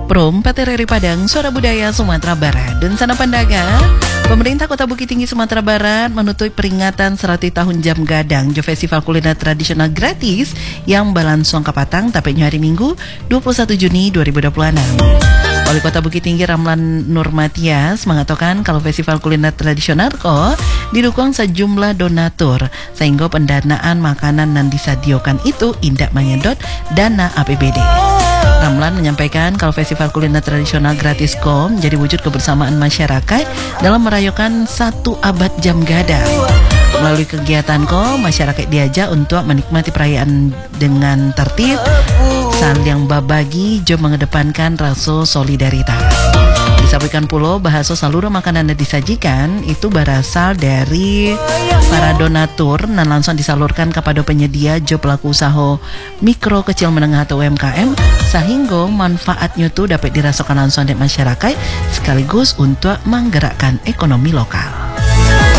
Prom PT RRI Padang, Suara Budaya Sumatera Barat. Dan sana Pandaga, pemerintah Kota Bukit Tinggi Sumatera Barat menutup peringatan 100 tahun Jam Gadang Jo Festival Kuliner Tradisional Gratis yang berlangsung Kapatang tapenya hari Minggu 21 Juni 2026. Wali Kota Bukit Tinggi Ramlan Nurmatias mengatakan kalau festival kuliner tradisional kok didukung sejumlah donatur sehingga pendanaan makanan yang disediakan itu indak menyedot dana APBD. Ramlan menyampaikan kalau festival kuliner tradisional gratis menjadi wujud kebersamaan masyarakat dalam merayakan 1 abad Jam Gadang. Melalui kegiatan masyarakat diajak untuk menikmati perayaan dengan tertib, saling berbagi, jom mengedepankan rasa solidaritas. Disampaikan pula bahasa seluruh makanan yang disajikan itu berasal dari para donatur dan langsung disalurkan kepada penyedia job pelaku usaha mikro, kecil, menengah atau UMKM sehingga manfaatnya itu dapat dirasakan langsung oleh masyarakat sekaligus untuk menggerakkan ekonomi lokal.